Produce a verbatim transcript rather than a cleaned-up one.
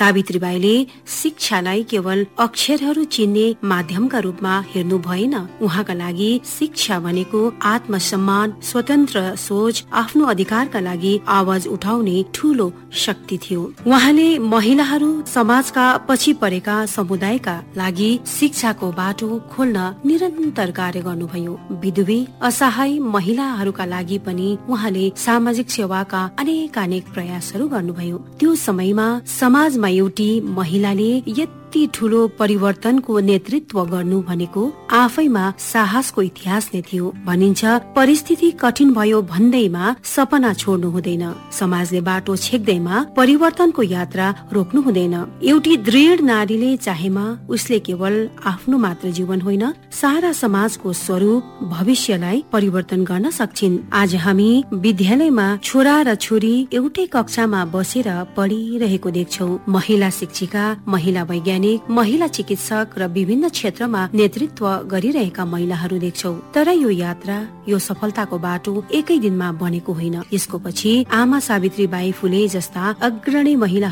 सावित्रीबाईले शिक्षालाई केवल अक्षरहरू चिन्ने माध्यमका रूपमा हेर्नु भएन। उहाँका लागि शिक्षा भनेको आत्मसम्मान, स्वतन्त्र सोच, आफ्नो अधिकारका लागि आवाज उठाउने ठूलो शक्ति थियो। उहाँले महिलाहरू, समाजका पछि परेका समुदायका लागि शिक्षाको बाटो खोल्न निरन्तर कार्य गर्नुभयो। विधुवी, असहाय महिलाहरूका लागि पनि उहाँले सामाजिक सेवाका अनेक अनेक प्रयासहरू गर्नुभयो। त्यो समयमा समाजमा एउटी महिलाले यति ठूलो परिवर्तनको नेतृत्व गर्नु भनेको आफैमा साहसको इतिहास नै थियो। भनिन्छ परिस्थिति कठिन भयो भन्दैमा सपना छोड्नु हुँदैन, समाजले बाटो छेक्दैमा परिवर्तनको यात्रा रोक्नु हुँदैन। एउटी दृढ नारीले चाहेमा उसले केवल आफ्नो मात्र जीवन होइन, सारा समाजको स्वरूप, भविष्यलाई परिवर्तन गर्न सक्छिन्। आज हामी विद्यालयमा छोरा र छोरी एउटै कक्षामा बसेर पढिरहेको देख्छौं। महिला शिक्षिका, महिला वैज्ञानिक, महिला चिकित्सक र विभिन्न क्षेत्रमा नेतृत्व गरिरहेका महिलाहरू देख्छौ। तर यो यात्रा, यो सफलताको बाटो एकै दिनमा बनेको होइन। यसको पछि आमा सावित्रीबाई फुले जस्ता अग्रणी महिला